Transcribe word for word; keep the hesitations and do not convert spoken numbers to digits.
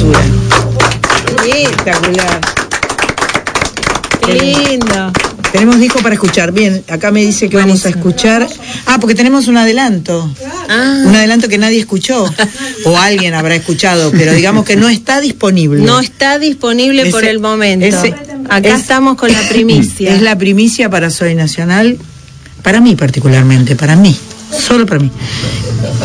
hermosura. Espectacular. Qué lindo. Tenemos disco para escuchar. Bien, acá me dice que Buenísimo. vamos a escuchar. Ah, porque tenemos un adelanto. Ah. Un adelanto que nadie escuchó. O alguien habrá escuchado, pero digamos que no está disponible. No está disponible Ese- por el momento. ese- Acá es- estamos con la primicia. Es la primicia para Soy Nacional. Para mí particularmente, para mí. Solo para mí.